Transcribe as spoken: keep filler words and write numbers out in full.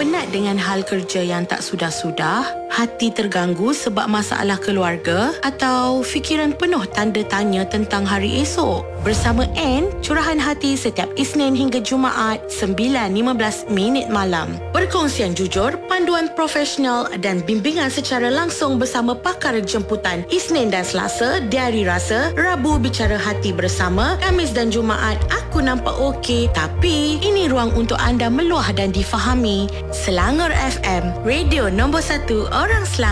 penat dengan hal kerja yang tak sudah-sudah? Hati terganggu sebab masalah keluarga? Atau fikiran penuh tanda tanya tentang hari esok? Bersama Anne, curahan hati setiap Isnin hingga Jumaat sembilan lima belas minit malam. Perkongsian jujur, panduan profesional dan bimbingan secara langsung bersama pakar jemputan Isnin dan Selasa, Diari Rasa, Rabu Bicara Hati Bersama, Khamis dan Jumaat Aku Nampak Okey, tapi ini ruang untuk anda meluah dan difahami. Selangor F M, radio nombor satu orang Selangor.